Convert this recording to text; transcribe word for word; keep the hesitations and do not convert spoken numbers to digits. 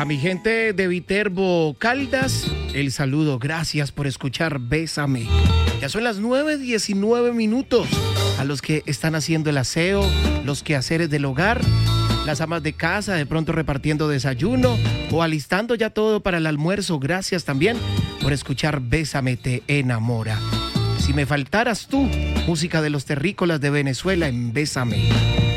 A mi gente de Viterbo Caldas, el saludo. Gracias por escuchar Bésame. Ya son las nueve diecinueve minutos. A los que están haciendo el aseo, los quehaceres del hogar, las amas de casa de pronto repartiendo desayuno o alistando ya todo para el almuerzo. Gracias también por escuchar Bésame te enamora. Si me faltaras tú, música de los terrícolas de Venezuela en Bésame.